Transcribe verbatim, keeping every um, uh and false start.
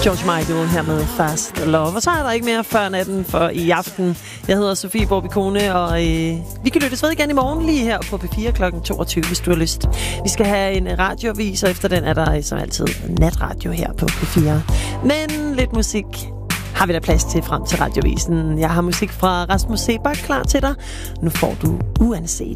George Michael her med Fast Love. Og så er der ikke mere før natten for i aften. Jeg hedder Sofie Borbikone, og øh, vi kan lyttes ved igen i morgen lige her på P fire klokken toogtyve, hvis du har lyst. Vi skal have en radioavis, og efter den er der som altid natradio her på P fire. Men lidt musik har vi da plads til frem til radiovisen. Jeg har musik fra Rasmus Sebak klar til dig. Nu får du Uanset.